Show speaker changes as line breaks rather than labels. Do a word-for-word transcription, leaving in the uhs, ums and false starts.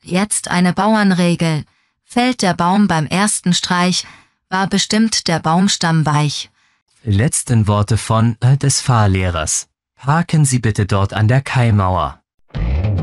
Jetzt eine Bauernregel. Fällt der Baum beim ersten Streich, war bestimmt der Baumstamm weich.
Letzten Worte von äh, des Fahrlehrers. Parken Sie bitte dort an der Kaimauer.